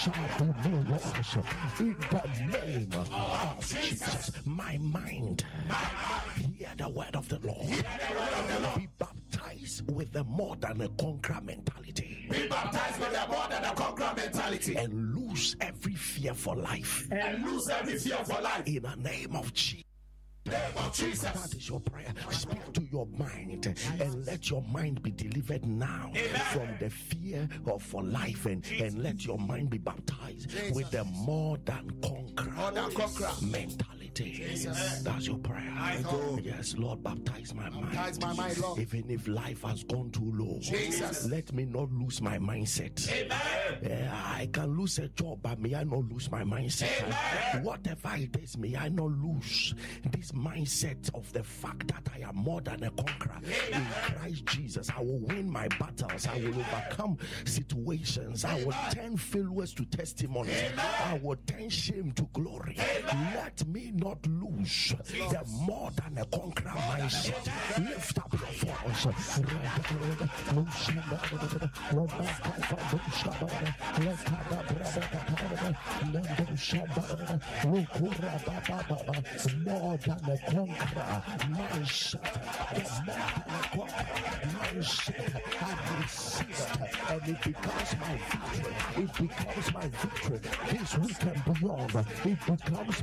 shall be no loss. In the name of Jesus, my mind, hear the word of the Lord. Be baptized with the more than a conqueror mentality. Be baptized with the more than a conqueror mentality. And lose every fear for life. And lose every fear for life. In the name of Jesus. That is your prayer. Speak to your mind and let your mind be delivered now. Amen. From the fear of for life and let your mind be baptized with the more than conqueror mentality. That's your prayer. Yes, Lord, baptize my mind. Baptize my mind, Lord. Even if life has gone too low, let me not lose my mindset. Amen. I can lose a job, but may I not lose my mindset. Amen. Whatever it is, may I not lose this mindset of the fact that I am more than a conqueror. In Christ Jesus, I will win my battles. I will overcome situations. I will turn failures to testimonies. I will turn shame to glory. Let me not lose the more than a conqueror mindset. Lift up your voice. More than a conqueror mindset. I receive it, and it becomes my victory. It becomes my victory this week and beyond. It becomes